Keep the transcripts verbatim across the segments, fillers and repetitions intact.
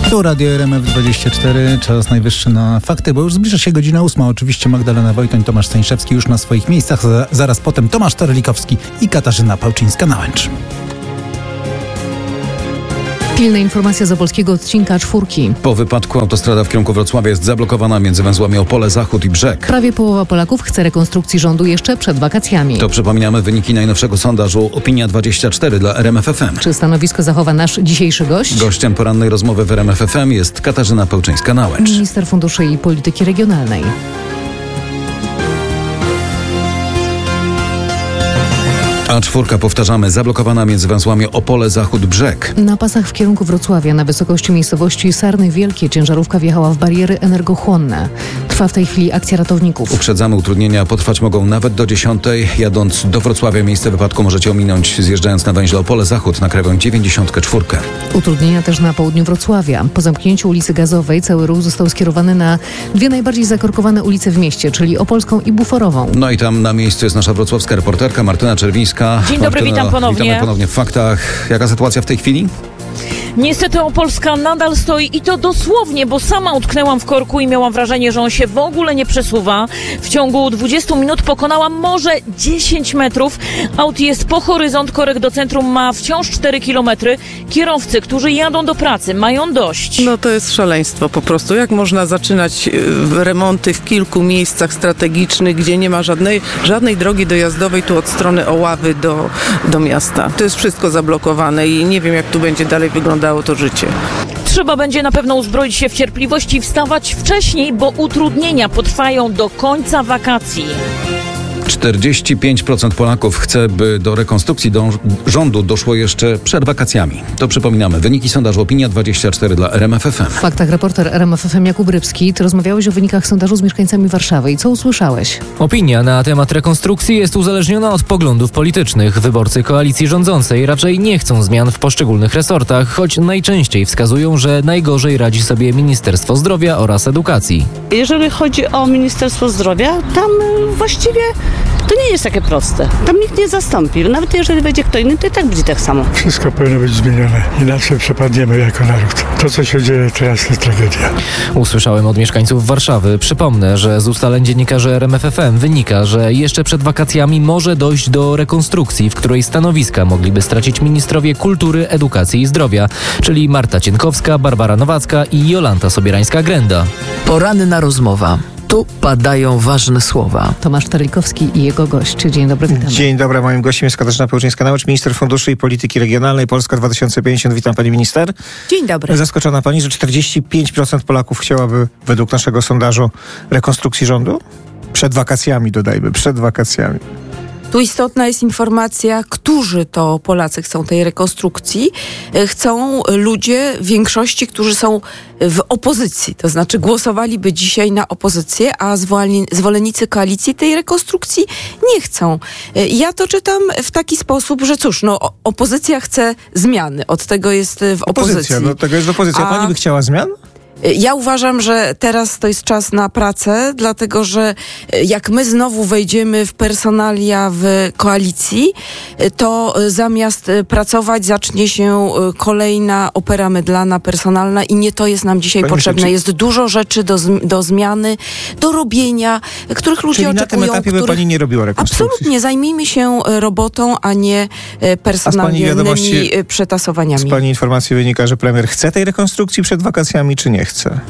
Tu Radio R M F dwadzieścia cztery, czas najwyższy na fakty, bo już zbliża się godzina ósma. Oczywiście Magdalena Wojtoń, Tomasz Stańszewski już na swoich miejscach. Zaraz potem Tomasz Terlikowski i Katarzyna Pałczyńska-Nałęcz. Pilna informacja z opolskiego odcinka czwórki. Po wypadku autostrada w kierunku Wrocławia jest zablokowana między węzłami Opole Zachód i Brzeg. Prawie połowa Polaków chce rekonstrukcji rządu jeszcze przed wakacjami. To przypominamy wyniki najnowszego sondażu Opinia dwadzieścia cztery dla R M F F M. Czy stanowisko zachowa nasz dzisiejszy gość? Gościem porannej rozmowy w R M F F M jest Katarzyna Pałczyńska-Nałęcz. Minister Funduszy i Polityki Regionalnej. A czwórka, powtarzamy, zablokowana między węzłami Opole Zachód Brzeg. Na pasach w kierunku Wrocławia, na wysokości miejscowości Sarny Wielkie, ciężarówka wjechała w bariery energochłonne. Trwa w tej chwili akcja ratowników. Uprzedzamy, utrudnienia potrwać mogą nawet do dziesiątej. Jadąc do Wrocławia miejsce wypadku możecie ominąć, zjeżdżając na węźle Opole Zachód na krawędź dziewięćdziesiątkę cztery. Utrudnienia też na południu Wrocławia. Po zamknięciu ulicy Gazowej cały ruch został skierowany na dwie najbardziej zakorkowane ulice w mieście, czyli Opolską i Buforową. No i tam na miejscu jest nasza wrocławska reporterka Martyna Czerwińska. Dzień dobry, Martyna, witam ponownie. Witamy ponownie w faktach. Jaka sytuacja w tej chwili? Niestety Opolska nadal stoi i to dosłownie, bo sama utknęłam w korku i miałam wrażenie, że on się w ogóle nie przesuwa. W ciągu dwudziestu minut pokonałam może dziesięć metrów. Aut jest po horyzont, korek do centrum ma wciąż cztery kilometry. Kierowcy, którzy jadą do pracy, mają dość. No to jest szaleństwo po prostu. Jak można zaczynać y, remonty w kilku miejscach strategicznych, gdzie nie ma żadnej, żadnej drogi dojazdowej tu od strony Oławy do, do miasta. To jest wszystko zablokowane i nie wiem, jak tu będzie dalej wyglądało to życie. Trzeba będzie na pewno uzbroić się w cierpliwość i wstawać wcześniej, bo utrudnienia potrwają do końca wakacji. czterdzieści pięć procent Polaków chce, by do rekonstrukcji do rządu doszło jeszcze przed wakacjami. To przypominamy. Wyniki sondażu Opinia dwadzieścia cztery dla R M F F M. W faktach reporter R M F F M Jakub Rybski. Ty rozmawiałeś o wynikach sondażu z mieszkańcami Warszawy. I co usłyszałeś? Opinia na temat rekonstrukcji jest uzależniona od poglądów politycznych. Wyborcy koalicji rządzącej raczej nie chcą zmian w poszczególnych resortach, choć najczęściej wskazują, że najgorzej radzi sobie Ministerstwo Zdrowia oraz Edukacji. Jeżeli chodzi o Ministerstwo Zdrowia, tam właściwie to nie jest takie proste. Tam nikt nie zastąpi. Nawet jeżeli będzie kto inny, to i tak będzie tak samo. Wszystko powinno być zmienione. Inaczej przepadniemy jako naród. To, co się dzieje teraz, to tragedia. Usłyszałem od mieszkańców Warszawy. Przypomnę, że z ustaleń dziennikarzy R M F F M wynika, że jeszcze przed wakacjami może dojść do rekonstrukcji, w której stanowiska mogliby stracić ministrowie kultury, edukacji i zdrowia, czyli Marta Cienkowska, Barbara Nowacka i Jolanta Sobierańska-Grenda. Poranna rozmowa. Tu padają ważne słowa. Tomasz Terlikowski i jego gość. Dzień dobry, witamy. Dzień dobry, moim gościem jest Katarzyna Pałczyńska-Nałęcz, minister Funduszy i Polityki Regionalnej, Polska dwa tysiące pięćdziesiąt. Witam pani minister. Dzień dobry. Zaskoczona pani, że czterdzieści pięć procent Polaków chciałaby, według naszego sondażu, rekonstrukcji rządu? Przed wakacjami, dodajmy, przed wakacjami. Tu istotna jest informacja, którzy to Polacy chcą tej rekonstrukcji. Chcą ludzie w większości, którzy są w opozycji. To znaczy głosowaliby dzisiaj na opozycję, a zwolennicy koalicji tej rekonstrukcji nie chcą. Ja to czytam w taki sposób, że cóż, no opozycja chce zmiany. Od tego jest w opozycji. Opozycja, no tego jest opozycja. A... Pani by chciała zmian? Ja uważam, że teraz to jest czas na pracę, dlatego że jak my znowu wejdziemy w personalia w koalicji, to zamiast pracować zacznie się kolejna opera mydlana, personalna i nie to jest nam dzisiaj Pani potrzebne. Czy... Jest dużo rzeczy do, do zmiany, do robienia, których ludzie Czyli oczekują. Na tym etapie których... by pani nie robiła rekonstrukcji? Absolutnie. Zajmijmy się robotą, a nie personalnymi przetasowaniami. Z pani informacji wynika, że premier chce tej rekonstrukcji przed wakacjami, czy nie chce?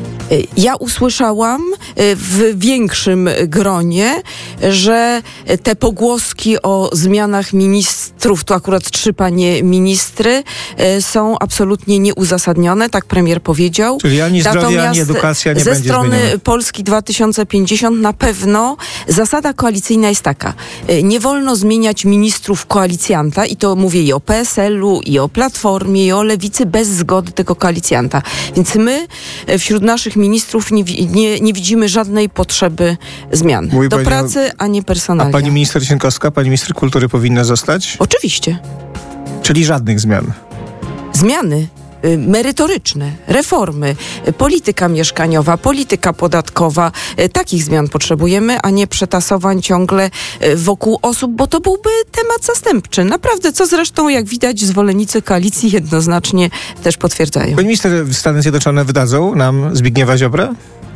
Ja usłyszałam w większym gronie, że te pogłoski o zmianach ministrów, to akurat trzy panie ministry, są absolutnie nieuzasadnione, tak premier powiedział. Czyli ani zdrowie, Natomiast ani edukacja nie ze będzie strony zmieniona. Polski dwa tysiące pięćdziesiąt na pewno zasada koalicyjna jest taka. Nie wolno zmieniać ministrów koalicjanta i to mówię i o P S L u, i o Platformie, i o Lewicy bez zgody tego koalicjanta. Więc my wśród naszych ministrów nie, nie, nie widzimy żadnej potrzeby zmian. Mówi Do pani, pracy, a nie personalnie. A pani minister Cienkowska, pani minister kultury powinna zostać? Oczywiście. Czyli żadnych zmian? Zmiany. y, merytoryczne, reformy, y, polityka mieszkaniowa, polityka podatkowa. Y, takich zmian potrzebujemy, a nie przetasowań ciągle y, wokół osób, bo to byłby temat zastępczy. Naprawdę, co zresztą, jak widać, zwolennicy koalicji jednoznacznie też potwierdzają. Pani minister, Stany Zjednoczone wydadzą nam Zbigniewa Ziobrę?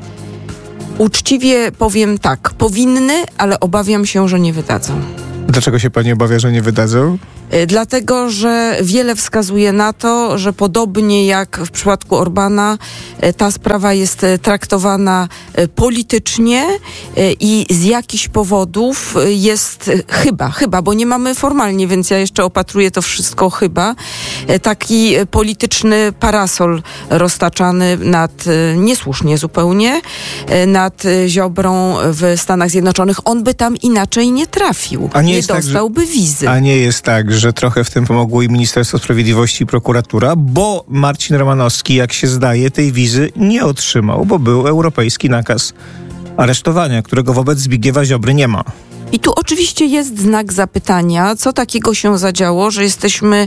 Uczciwie powiem tak, powinny, ale obawiam się, że nie wydadzą. Dlaczego się pani obawia, że nie wydadzą? Dlatego, że wiele wskazuje na to, że podobnie jak w przypadku Orbana, ta sprawa jest traktowana politycznie i z jakichś powodów jest chyba, chyba, bo nie mamy formalnie, więc ja jeszcze opatruję to wszystko chyba, taki polityczny parasol roztaczany nad, niesłusznie zupełnie, nad Ziobrą w Stanach Zjednoczonych. On by tam inaczej nie trafił, a nie, nie jest dostałby tak, że, wizy. A nie jest tak, że trochę w tym pomogło i Ministerstwo Sprawiedliwości i prokuratura, bo Marcin Romanowski, jak się zdaje, tej wizy nie otrzymał, bo był europejski nakaz aresztowania, którego wobec Zbigniewa Ziobry nie ma. I tu oczywiście jest znak zapytania, co takiego się zadziało, że jesteśmy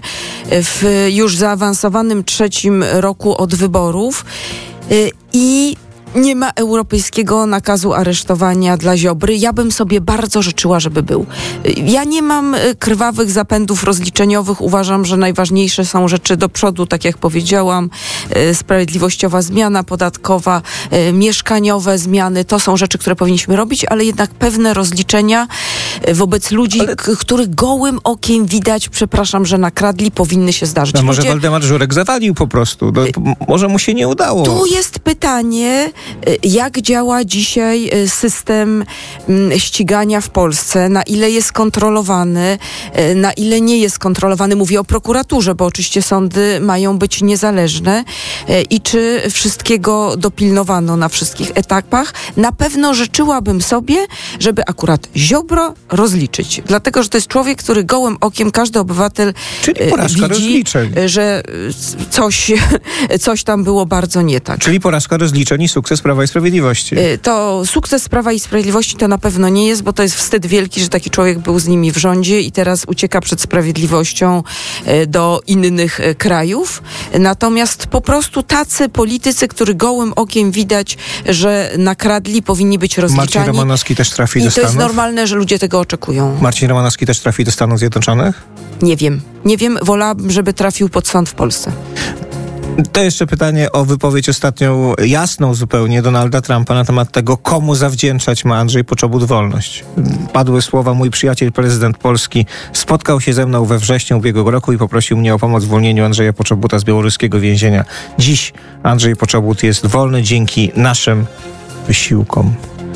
w już zaawansowanym trzecim roku od wyborów yy, i nie ma europejskiego nakazu aresztowania dla Ziobry. Ja bym sobie bardzo życzyła, żeby był. Ja nie mam krwawych zapędów rozliczeniowych. Uważam, że najważniejsze są rzeczy do przodu, tak jak powiedziałam. Sprawiedliwościowa zmiana podatkowa, mieszkaniowe zmiany. To są rzeczy, które powinniśmy robić, ale jednak pewne rozliczenia wobec ludzi, ale... k- których gołym okiem widać, przepraszam, że nakradli, powinny się zdarzyć. No może Ludzie... Waldemar Żurek zawalił po prostu. No, może mu się nie udało. Tu jest pytanie, jak działa dzisiaj system ścigania w Polsce, na ile jest kontrolowany, na ile nie jest kontrolowany. Mówię o prokuraturze, bo oczywiście sądy mają być niezależne i czy wszystkiego dopilnowano na wszystkich etapach. Na pewno życzyłabym sobie, żeby akurat Ziobro rozliczyć. Dlatego, że to jest człowiek, który gołym okiem, każdy obywatel Czyli porażka widzi, rozliczeń. że coś, coś tam było bardzo nie tak. Czyli porażka rozliczeń i sukces Prawa i Sprawiedliwości. To sukces Prawa i Sprawiedliwości to na pewno nie jest, bo to jest wstyd wielki, że taki człowiek był z nimi w rządzie i teraz ucieka przed sprawiedliwością do innych krajów. Natomiast po prostu tacy politycy, którzy gołym okiem widać, że nakradli, powinni być rozliczani. Marcin Romanowski też trafi I do to Stanów? jest normalne, że ludzie tego oczekują. Marcin Romanowski też trafi do Stanów Zjednoczonych? Nie wiem. Nie wiem. Wolałabym, żeby trafił pod sąd w Polsce. To jeszcze pytanie o wypowiedź ostatnią, jasną zupełnie, Donalda Trumpa na temat tego, komu zawdzięczać ma Andrzej Poczobut wolność. Padły słowa: mój przyjaciel, prezydent Polski, spotkał się ze mną we wrześniu ubiegłego roku i poprosił mnie o pomoc w uwolnieniu Andrzeja Poczobuta z białoruskiego więzienia. Dziś Andrzej Poczobut jest wolny dzięki naszym wysiłkom.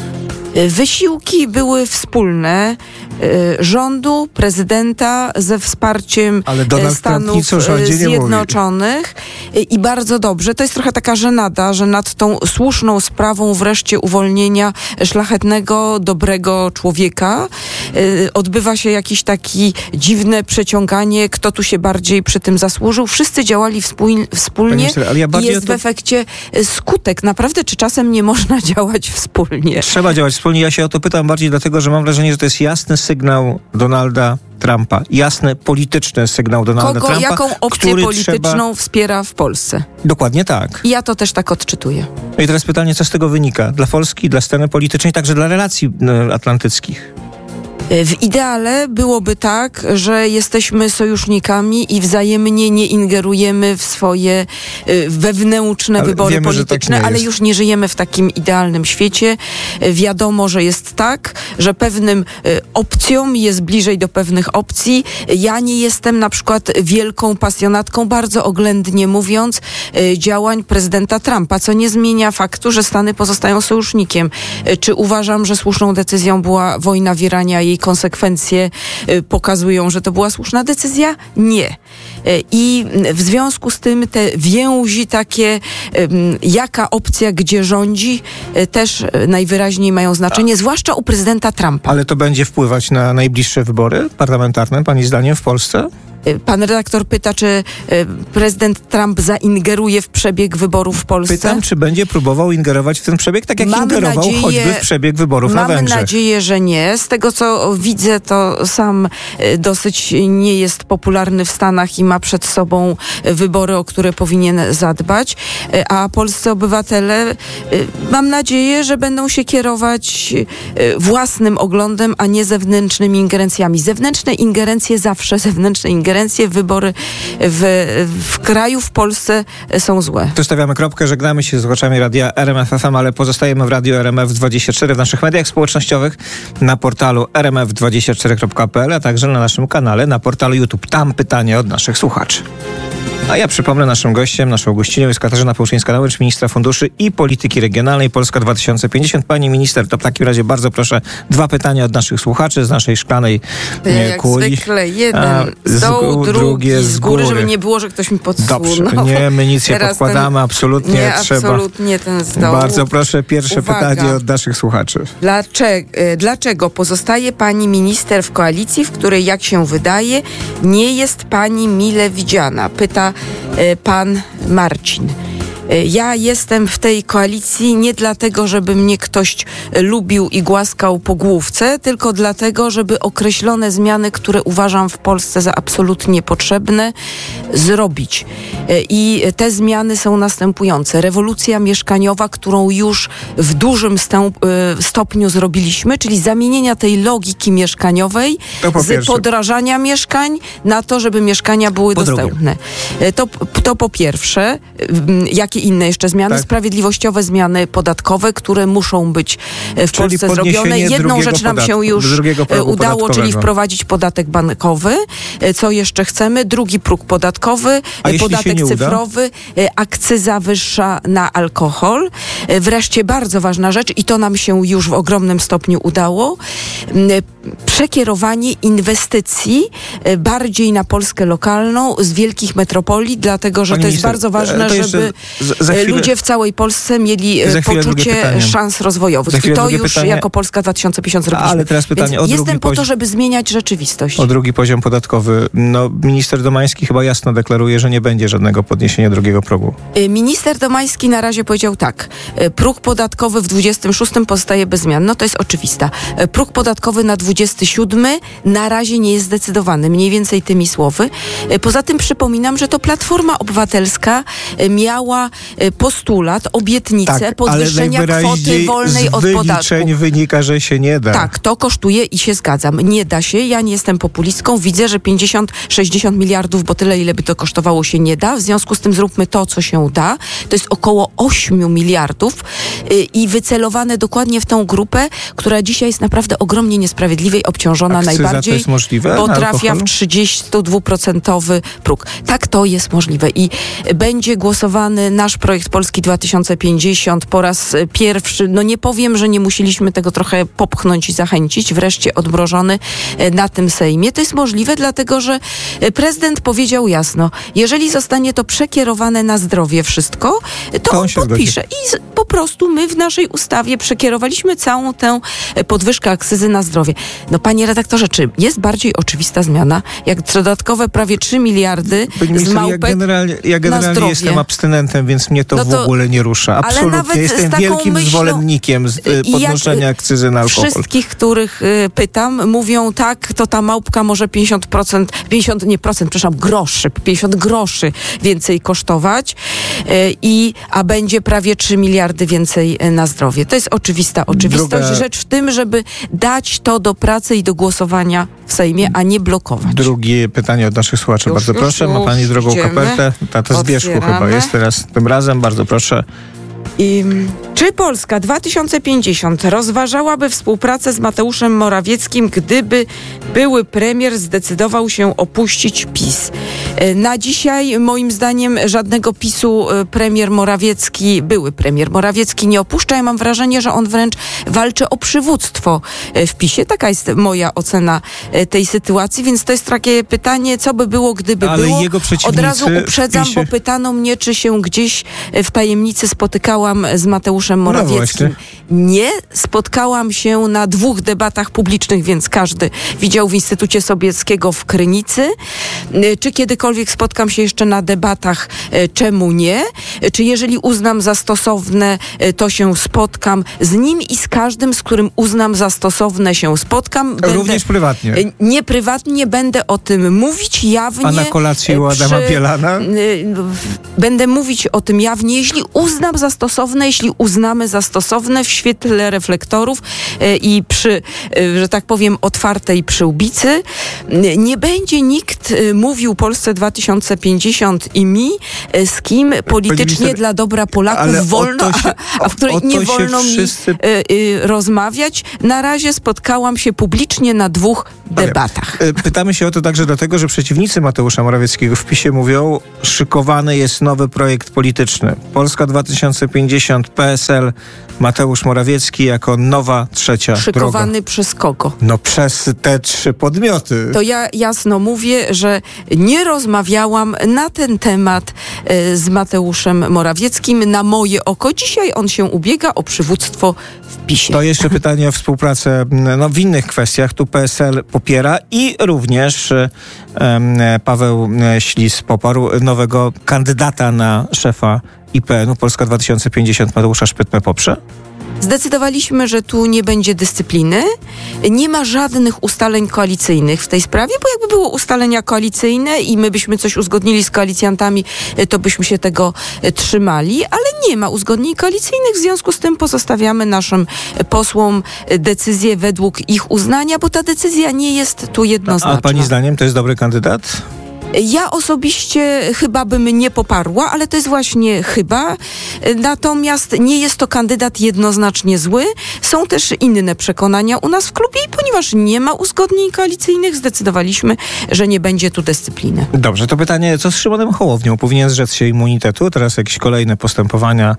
Wysiłki były wspólne y, rządu, prezydenta ze wsparciem Ale Donald Stanów Trump nic o rządzie nie Zjednoczonych mówi. I bardzo dobrze. To jest trochę taka żenada, że nad tą słuszną sprawą wreszcie uwolnienia szlachetnego, dobrego człowieka y, odbywa się jakieś takie dziwne przeciąganie, kto tu się bardziej przy tym zasłużył. Wszyscy działali wspólnie, wspólnie minister, ale ja i jest to... w efekcie skutek. Naprawdę, czy czasem nie można działać wspólnie? Trzeba działać wspólnie. Ja się o to pytam bardziej dlatego, że mam wrażenie, że to jest jasny sygnał Donalda Trumpa. Jasny polityczny sygnał Donalda Kogo, Trumpa. jaką opcję polityczną trzeba... wspiera w Polsce? Dokładnie tak. I ja to też tak odczytuję. No i teraz pytanie, co z tego wynika? Dla Polski, dla sceny politycznej, także dla relacji atlantyckich. W ideale byłoby tak, że jesteśmy sojusznikami i wzajemnie nie ingerujemy w swoje y, wewnętrzne ale wybory wiemy, polityczne, tak ale jest. już nie żyjemy w takim idealnym świecie. Y, wiadomo, że jest tak, że pewnym y, opcjom jest bliżej do pewnych opcji. Ja nie jestem na przykład wielką pasjonatką, bardzo oględnie mówiąc, y, działań prezydenta Trumpa, co nie zmienia faktu, że Stany pozostają sojusznikiem. Y, czy uważam, że słuszną decyzją była wojna w Iranie, a jej konsekwencje y, pokazują, że to była słuszna decyzja? Nie. Y, I w związku z tym te więzi takie, y, jaka opcja gdzie rządzi, y, też y, najwyraźniej mają znaczenie, zwłaszcza u prezydenta Trumpa. Ale to będzie wpływać na najbliższe wybory parlamentarne, pani zdaniem, w Polsce? Pan redaktor pyta, czy prezydent Trump zaingeruje w przebieg wyborów w Polsce? Pytam, czy będzie próbował ingerować w ten przebieg, tak jak mamy ingerował nadzieję, choćby w przebieg wyborów na Węgrzech. Mamy nadzieję, że nie. Z tego, co widzę, to sam dosyć nie jest popularny w Stanach i ma przed sobą wybory, o które powinien zadbać. A polscy obywatele, mam nadzieję, że będą się kierować własnym oglądem, a nie zewnętrznymi ingerencjami. Zewnętrzne ingerencje zawsze, zewnętrzne ingerencje w wybory w, w kraju, w Polsce są złe. Tu stawiamy kropkę, żegnamy się z słuchaczami radia R M F F M, ale pozostajemy w radiu R M F dwadzieścia cztery w naszych mediach społecznościowych, na portalu r m f dwadzieścia cztery kropka p l, a także na naszym kanale na portalu YouTube. Tam pytania od naszych słuchaczy. A ja przypomnę, naszym gościem, naszą gościnią jest Katarzyna Pałczyńska-Nałęcz, ministra funduszy i polityki regionalnej Polska dwa tysiące pięćdziesiąt. Pani minister, to w takim razie bardzo proszę dwa pytania od naszych słuchaczy z naszej szklanej ja nie, jak kuli. zwykle jeden A, z dołu, z, drugi z góry, góry, żeby nie było, że ktoś mi podsunął. Dobrze, nie, my nic nie podkładamy, ten, absolutnie nie, trzeba. absolutnie ten z dołu. Bardzo proszę, pierwsze Uwaga. pytanie od naszych słuchaczy. Dlaczego, dlaczego pozostaje pani minister w koalicji, w której, jak się wydaje, nie jest pani mile widziana? Pyta e, pan Marcin. Ja jestem w tej koalicji nie dlatego, żeby mnie ktoś lubił i głaskał po główce, tylko dlatego, żeby określone zmiany, które uważam w Polsce za absolutnie potrzebne, zrobić. I te zmiany są następujące. Rewolucja mieszkaniowa, którą już w dużym stopniu zrobiliśmy, czyli zamienienia tej logiki mieszkaniowej po z pierwsze. podrażania mieszkań na to, żeby mieszkania były po dostępne. To, to po pierwsze. Jakie inne jeszcze zmiany? Tak. Sprawiedliwościowe zmiany podatkowe, które muszą być w Czyli Polsce zrobione. Jedną rzecz nam podatku, się już udało, czyli podatkowego. wprowadzić podatek bankowy. Co jeszcze chcemy? Drugi próg podatkowy, A podatek cyfrowy, uda? akcyza wyższa na alkohol. Wreszcie bardzo ważna rzecz, i to nam się już w ogromnym stopniu udało, przekierowanie inwestycji bardziej na Polskę lokalną z wielkich metropolii, dlatego że Pani to jest minister, bardzo ważne, to żeby z, za chwilę, ludzie w całej Polsce mieli poczucie szans rozwojowych. I to już pytanie. jako Polska dwa tysiące pięćdziesiąt zrobiliśmy. Ale teraz pytanie Więc o drugi jestem po poziom. to, żeby zmieniać rzeczywistość. O drugi poziom podatkowy. No, minister Domański chyba jasno deklaruje, że nie będzie żadnego podniesienia drugiego progu. Minister Domański na razie powiedział tak. Próg podatkowy w dwudziestym szóstym pozostaje bez zmian. No to jest oczywista. Próg podatkowy na dwudziesty siódmy na razie nie jest zdecydowany. Mniej więcej tymi słowy. Poza tym przypominam, że to Platforma Obywatelska miała postulat, obietnicę tak, podwyższenia kwoty wolnej od podatku. Z wyliczeń wynika, że się nie da. Tak, to kosztuje i się zgadzam. Nie da się. Ja nie jestem populistką. Widzę, że pięćdziesiąt sześćdziesiąt miliardów, bo tyle, ile by to kosztowało, się nie da. W związku z tym zróbmy to, co się da. To jest około ośmiu miliardów yy, i wycelowane dokładnie w tą grupę, która dzisiaj jest naprawdę ogromnie niesprawiedliwie i obciążona. Akcyza najbardziej, to jest możliwe bo trafia alkoholu? w trzydziestodwuprocentowy próg. Tak, to jest możliwe i będzie głosowany nasz projekt Polski dwa tysiące pięćdziesiąt po raz pierwszy. No nie powiem, że nie musieliśmy tego trochę popchnąć i zachęcić. Wreszcie odmrożony na tym Sejmie. To jest możliwe, dlatego że prezydent powiedział jasno, jeżeli zostanie to przekierowane na zdrowie wszystko, to, to on, on podpisze. Zgodzi. I z, po prostu my w naszej ustawie przekierowaliśmy całą tę podwyżkę akcyzy na zdrowie. No panie redaktorze, czy jest bardziej oczywista zmiana, jak dodatkowe prawie trzy miliardy z małpek ja generalnie, ja generalnie jestem abstynentem, więc mnie to, no to w ogóle nie rusza. Absolutnie. Jestem wielkim myślą, zwolennikiem z, y, podnoszenia akcyzy na alkohol. Wszystkich, których y, pytam, mówią tak, to ta małpka może pięćdziesiąt procent, pięćdziesiąt nie procent, przepraszam, groszy, pięćdziesiąt groszy więcej kosztować, y, i, a będzie prawie trzy miliardy więcej na zdrowie. To jest oczywista oczywistość. Druga... Rzecz w tym, żeby dać to do pracy i do głosowania w Sejmie, a nie blokować. Drugie pytanie od naszych słuchaczy. Już, bardzo już, proszę. Już, Ma pani drogą idziemy. Kopertę. Tata z Bieszku chyba jest teraz tym razem. Bardzo proszę. I, czy Polska dwa tysiące pięćdziesiąt rozważałaby współpracę z Mateuszem Morawieckim, gdyby były premier zdecydował się opuścić PiS? Na dzisiaj moim zdaniem żadnego PiSu premier Morawiecki, były premier Morawiecki nie opuszcza. Ja mam wrażenie, że on wręcz walczy o przywództwo w PiSie. Taka jest moja ocena tej sytuacji, więc to jest takie pytanie, co by było, gdyby Ale było. Jego Od razu uprzedzam, bo pytano mnie, czy się gdzieś w tajemnicy spotykała spotkałam z Mateuszem Morawieckim. No nie spotkałam się na dwóch debatach publicznych, więc każdy widział w Instytucie Sobieskiego w Krynicy. Czy kiedykolwiek spotkam się jeszcze na debatach? Czemu nie? Czy jeżeli uznam za stosowne, to się spotkam z nim i z każdym, z którym uznam za stosowne, się spotkam. Będę, również prywatnie? Nie prywatnie, będę o tym mówić jawnie. A na kolację u Adama przy, Bielana? Będę mówić o tym jawnie, jeśli uznam za stosowne, jeśli uznamy za stosowne w świetle reflektorów i przy, że tak powiem, otwartej przyłbicy. Nie będzie nikt mówił Polsce dwa tysiące pięćdziesiąt i mi, z kim politycznie minister, dla dobra Polaków wolno, się, a, a w której nie wolno wszyscy... mi y, y, rozmawiać. Na razie spotkałam się publicznie na dwóch debatach. Pytamy się o to także dlatego, że przeciwnicy Mateusza Morawieckiego w PiSie mówią, szykowany jest nowy projekt polityczny. Polska dwa tysiące pięćdziesiąt, P S L, Mateusz Morawiecki jako nowa trzecia Szykowany droga. przez kogo? No przez te trzy podmioty. To ja jasno mówię, że nie rozmawiałam na ten temat y, z Mateuszem Morawieckim. Na moje oko dzisiaj on się ubiega o przywództwo w PiSie. To jeszcze pytanie o współpracę no, w innych kwestiach. Tu P S L popiera i również um, Paweł Ślis poparł nowego kandydata na szefa I P N u Polska dwa tysiące pięćdziesiąt Mateusza Szpytmę poprze? Zdecydowaliśmy, że tu nie będzie dyscypliny. Nie ma żadnych ustaleń koalicyjnych w tej sprawie, bo jakby było ustalenia koalicyjne i my byśmy coś uzgodnili z koalicjantami, to byśmy się tego trzymali, ale nie ma uzgodnień koalicyjnych, w związku z tym pozostawiamy naszym posłom decyzję według ich uznania, bo ta decyzja nie jest tu jednoznaczna. A pani zdaniem to jest dobry kandydat? Ja osobiście chyba bym nie poparła, ale to jest właśnie chyba. Natomiast nie jest to kandydat jednoznacznie zły. Są też inne przekonania u nas w klubie i ponieważ nie ma uzgodnień koalicyjnych, zdecydowaliśmy, że nie będzie tu dyscypliny. Dobrze, to pytanie, co z Szymonem Hołownią? Powinien zrzec się immunitetu? Teraz jakieś kolejne postępowania.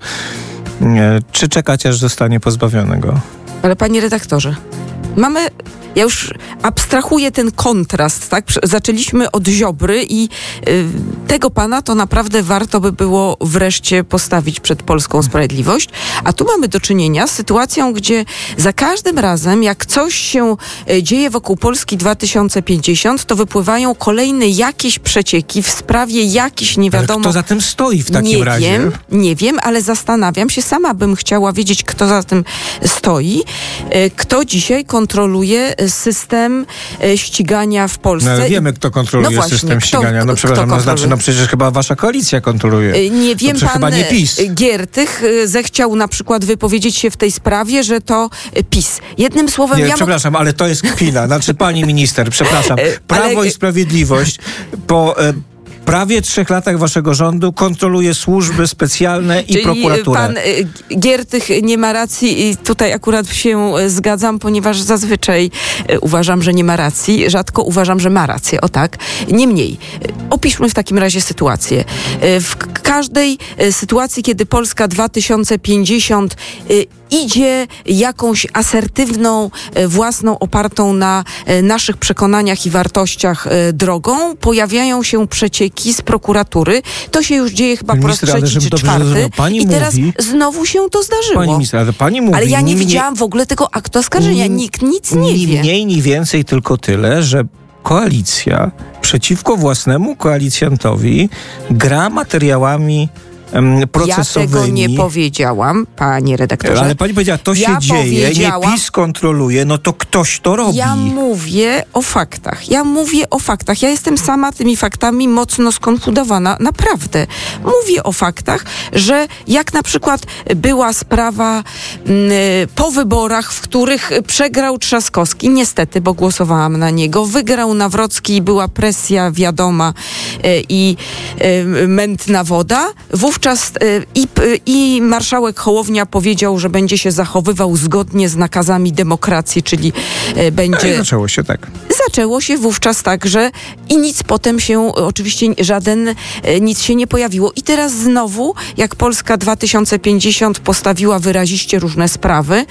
Czy czekać, aż zostanie pozbawiony go? Ale panie redaktorze, mamy... Ja już abstrahuję ten kontrast, tak? Zaczęliśmy od Ziobry i y, tego pana to naprawdę warto by było wreszcie postawić przed polską sprawiedliwość. A tu mamy do czynienia z sytuacją, gdzie za każdym razem, jak coś się y, dzieje wokół Polski dwa tysiące pięćdziesiąt, to wypływają kolejne jakieś przecieki w sprawie jakichś nie wiadomo... Ale kto za tym stoi w takim nie razie? Nie wiem, nie wiem, ale zastanawiam się, sama bym chciała wiedzieć, kto za tym stoi, y, kto dzisiaj kontroluje system e, ścigania w Polsce. No, ale wiemy, kto kontroluje no właśnie, system kto, ścigania. No przepraszam, no, znaczy, no przecież chyba wasza koalicja kontroluje. E, nie wiem, pan chyba nie PiS. Giertych e, zechciał na przykład wypowiedzieć się w tej sprawie, że to e, PiS. Jednym słowem... Nie, ja przepraszam, ale to jest kpina. Znaczy, pani minister, przepraszam. Prawo ale... i Sprawiedliwość po... E, prawie trzech latach waszego rządu kontroluje służby specjalne i Czyli prokuraturę. Pan y, Giertych nie ma racji i tutaj akurat się zgadzam, ponieważ zazwyczaj y, uważam, że nie ma racji. Rzadko uważam, że ma rację. O tak. Niemniej, y, opiszmy w takim razie sytuację. Y, w każdej y, sytuacji, kiedy Polska dwa tysiące pięćdziesiąt y, idzie jakąś asertywną, y, własną, opartą na y, naszych przekonaniach i wartościach y, drogą, pojawiają się przecieki z prokuratury. To się już dzieje chyba po raz trzeci czy czwarty. I teraz mówi, znowu się to zdarzyło. Pani minister, ale pani mówi... Ale ja nie, nie widziałam w ogóle tego aktu oskarżenia. Nie, Nikt nic nie ni wie. Mniej, ni więcej, tylko tyle, że koalicja przeciwko własnemu koalicjantowi gra materiałami procesowymi. Ja tego nie powiedziałam, panie redaktorze. Ale pani powiedziała, to się ja dzieje, nie PiS kontroluje, no to ktoś to robi. Ja mówię o faktach. Ja mówię o faktach. Ja jestem sama tymi faktami mocno skonfundowana. Naprawdę. Mówię o faktach, że jak na przykład była sprawa m, po wyborach, w których przegrał Trzaskowski, niestety, bo głosowałam na niego, wygrał Nawrocki i była presja wiadoma e, i e, mętna woda. Wówczas I, i marszałek Hołownia powiedział, że będzie się zachowywał zgodnie z nakazami demokracji, czyli będzie... No i zaczęło się tak. Zaczęło się wówczas tak, że i nic potem się, oczywiście żaden, nic się nie pojawiło. I teraz znowu, jak Polska dwa tysiące pięćdziesiąt postawiła wyraziście różne sprawy,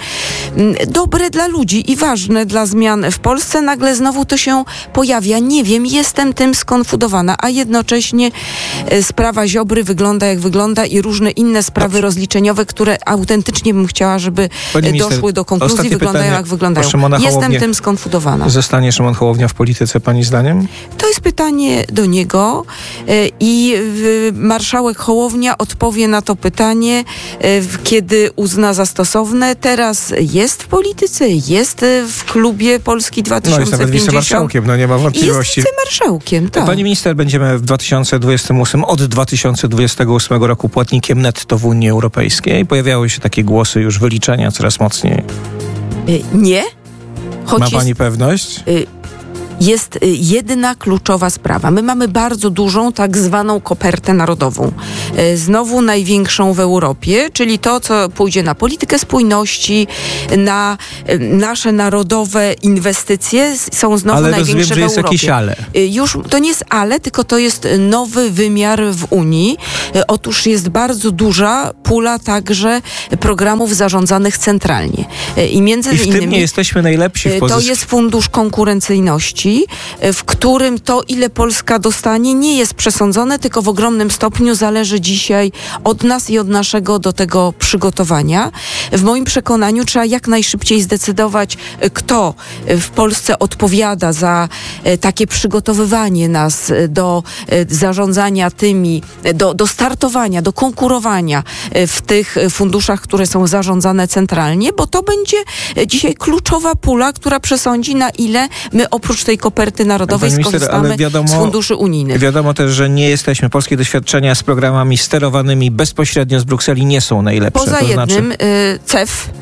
dobre dla ludzi i ważne dla zmian w Polsce, nagle znowu to się pojawia. Nie wiem, jestem tym skonfundowana, a jednocześnie sprawa Ziobry wygląda jak wygląda wygląda i różne inne sprawy Dobrze. rozliczeniowe, które autentycznie bym chciała, żeby Pani doszły minister, do konkluzji, wyglądają pytanie, jak wyglądają. Jestem tym skonfudowana. Zostanie Szymon Hołownia w polityce, pani zdaniem? To jest pytanie do niego i marszałek Hołownia odpowie na to pytanie, kiedy uzna za stosowne. Teraz jest w polityce, jest w klubie Polski dwa tysiące pięćdziesiąt. No jest nawet wicemarszałkiem, no nie ma wątpliwości. Jest wicemarszałkiem, tak. Pani minister, będziemy w dwa tysiące dwudziestym ósmym, od dwa tysiące dwudziestego ósmego roku płatnikiem netto w Unii Europejskiej. Pojawiały się takie głosy już wyliczenia coraz mocniej. Nie. Choć ma pani jest, pewność? Y- Jest jedna kluczowa sprawa. My mamy bardzo dużą tak zwaną kopertę narodową. Znowu największą w Europie, czyli to, co pójdzie na politykę spójności, na nasze narodowe inwestycje, są znowu ale największe rozumiem, że w jest Europie. jakieś ale. Już to nie jest ale, tylko to jest nowy wymiar w Unii. Otóż jest bardzo duża pula także programów zarządzanych centralnie. I między I w innymi tym nie jesteśmy najlepsi w pozycji. To jest Fundusz Konkurencyjności, w którym to, ile Polska dostanie, nie jest przesądzone, tylko w ogromnym stopniu zależy dzisiaj od nas i od naszego do tego przygotowania. W moim przekonaniu trzeba jak najszybciej zdecydować, kto w Polsce odpowiada za takie przygotowywanie nas do zarządzania tymi, do, do startowania, do konkurowania w tych funduszach, które są zarządzane centralnie, bo to będzie dzisiaj kluczowa pula, która przesądzi, na ile my oprócz tej koperty narodowej minister, skorzystamy wiadomo, z funduszy unijnych. Wiadomo też, że nie jesteśmy, polskie doświadczenia z programami sterowanymi bezpośrednio z Brukseli nie są najlepsze. Poza to jednym, znaczy... C E F,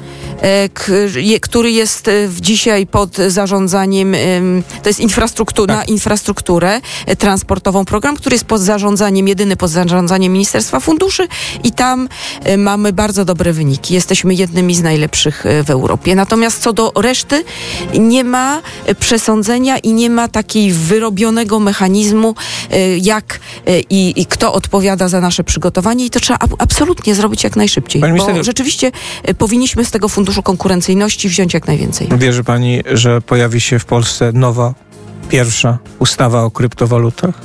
który jest dzisiaj pod zarządzaniem, to jest infrastruktura, tak. infrastrukturę transportową program, który jest pod zarządzaniem, jedyny pod zarządzaniem Ministerstwa Funduszy i tam mamy bardzo dobre wyniki. Jesteśmy jednymi z najlepszych w Europie. Natomiast co do reszty, nie ma przesądzenia i nie ma takiej wyrobionego mechanizmu, jak i, i kto odpowiada za nasze przygotowanie i to trzeba ab- absolutnie zrobić jak najszybciej. Pani bo minister... rzeczywiście powinniśmy z tego funduszu konkurencyjności wziąć jak najwięcej. Wierzy pani, że pojawi się w Polsce nowa, pierwsza ustawa o kryptowalutach?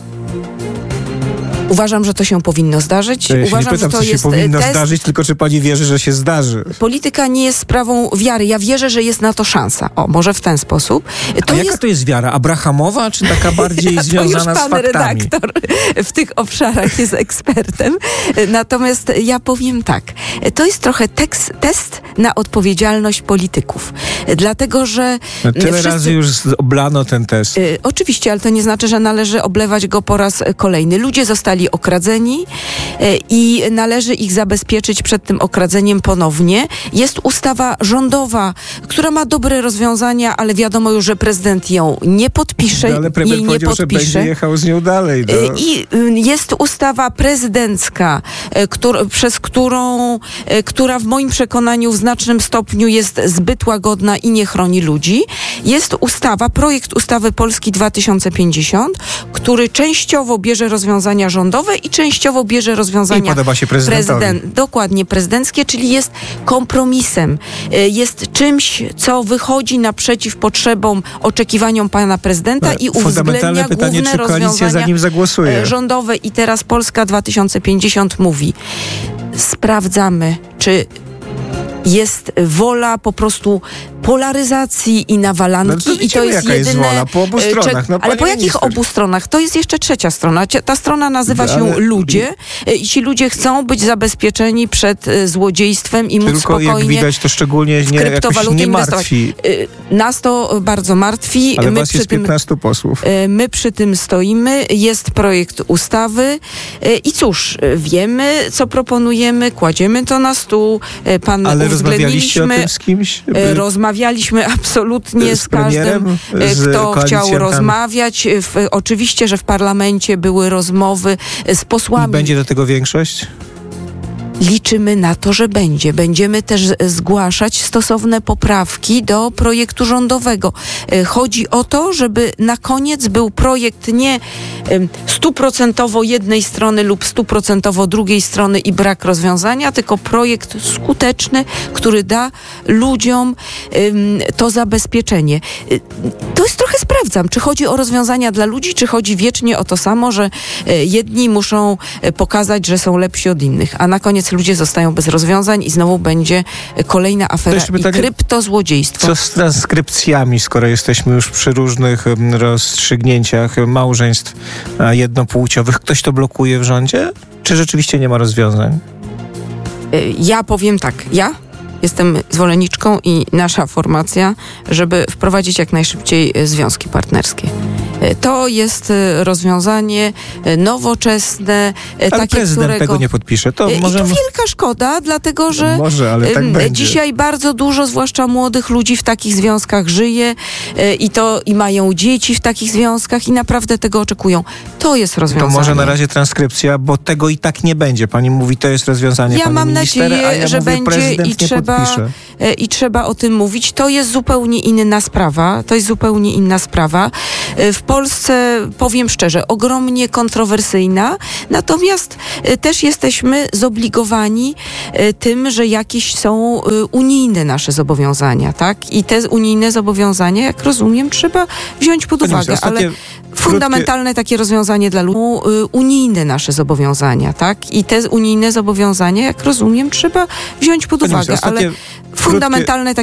Uważam, że to się powinno zdarzyć. Ja Uważam, się nie pytam, że to co jest się powinno test. zdarzyć, tylko czy pani wierzy, że się zdarzy? Polityka nie jest sprawą wiary. Ja wierzę, że jest na to szansa. O, może w ten sposób. To A jest... jaka to jest wiara? Abrahamowa, czy taka bardziej związana z faktami? To już pan redaktor w tych obszarach jest ekspertem. Natomiast ja powiem tak. To jest trochę tekst, test na odpowiedzialność polityków. Dlatego, że... No tyle wszyscy... razy już oblano ten test. Y, oczywiście, ale to nie znaczy, że należy oblewać go po raz kolejny. Ludzie zostali okradzeni y, i należy ich zabezpieczyć przed tym okradzeniem ponownie. Jest ustawa rządowa, która ma dobre rozwiązania, ale wiadomo już, że prezydent ją nie podpisze, no, ale premier jej nie powiedział, podpisze. że będzie jechał z nią dalej. No. Y, I y, jest ustawa prezydencka, y, któr, przez którą, y, która w moim przekonaniu w znacznym stopniu jest zbyt łagodna i nie chroni ludzi. Jest ustawa, projekt ustawy Polski dwa tysiące pięćdziesiąt, który częściowo bierze rozwiązania rządowe i częściowo bierze rozwiązania I podoba się prezydentowi. prezydent, dokładnie prezydenckie, czyli jest kompromisem. Jest czymś, co wychodzi naprzeciw potrzebom, oczekiwaniom pana prezydenta Ale i uwzględnia pytanie, główne czy koalicja rozwiązania za nim zagłosuje? rządowe. I teraz Polska dwa tysiące pięćdziesiąt mówi, sprawdzamy, czy jest wola po prostu polaryzacji i nawalanki. No to i to jest jaka jedyne... jest wola? Po obu stronach. No, ale po jakich minister. obu stronach? To jest jeszcze trzecia strona. Ta strona nazywa się ale... ludzie i ci ludzie chcą być zabezpieczeni przed złodziejstwem i móc Tylko spokojnie jak widać, to szczególnie nie, jakoś nie martwi. Nas to bardzo martwi. Ale my was przy jest tym, piętnastu posłów. My przy tym stoimy. Jest projekt ustawy i cóż, wiemy, co proponujemy, kładziemy to na stół. Pan Ale rozmawialiście o tym z kimś? Rozmawialiśmy absolutnie z, z każdym, z kto chciał rozmawiać. W, oczywiście, że w parlamencie były rozmowy z posłami. I będzie do tego większość? Liczymy na to, że będzie. Będziemy też zgłaszać stosowne poprawki do projektu rządowego. Chodzi o to, żeby na koniec był projekt nie stuprocentowo jednej strony lub stuprocentowo drugiej strony i brak rozwiązania, tylko projekt skuteczny, który da ludziom to zabezpieczenie. To jest trochę trochę sprawdzam, czy chodzi o rozwiązania dla ludzi, czy chodzi wiecznie o to samo, że e, jedni muszą e, pokazać, że są lepsi od innych, a na koniec ludzie zostają bez rozwiązań i znowu będzie e, kolejna afera i pytanie, kryptozłodziejstwo. Co z transkrypcjami, skoro jesteśmy już przy różnych um, rozstrzygnięciach małżeństw a, jednopłciowych? Ktoś to blokuje w rządzie? Czy rzeczywiście nie ma rozwiązań? E, ja powiem tak, ja jestem zwolenniczką i nasza formacja, żeby wprowadzić jak najszybciej związki partnerskie. To jest rozwiązanie nowoczesne, ale takie, prezydent którego... tego nie podpisze. To I może... to wielka szkoda, dlatego że może, ale tak będzie. Dzisiaj bardzo dużo, zwłaszcza młodych ludzi w takich związkach żyje i to i mają dzieci w takich związkach i naprawdę tego oczekują. To jest rozwiązanie. To może na razie transkrypcja, bo tego i tak nie będzie. Pani mówi, to jest rozwiązanie, ja pani mam minister, nadzieję, a ja że mówię, będzie prezydent i nie trzeba, podpisze. i trzeba o tym mówić. To jest zupełnie inna sprawa. To jest zupełnie inna sprawa. W Polsce, powiem szczerze, ogromnie kontrowersyjna, natomiast też jesteśmy zobligowani tym, że jakieś są unijne nasze zobowiązania, tak? I te unijne zobowiązania, jak rozumiem, trzeba wziąć pod uwagę, ostatnie... ale fundamentalne takie rozwiązanie dla ludzi, unijne nasze zobowiązania, tak? I te unijne zobowiązania, jak rozumiem, trzeba wziąć pod uwagę, ale fundamentalne takie